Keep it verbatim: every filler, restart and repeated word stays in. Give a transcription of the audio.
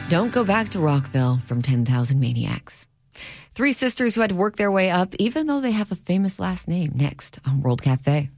Don't Go Back to Rockville from ten thousand Maniacs. Three sisters who had to work their way up, even though they have a famous last name, next on World Cafe.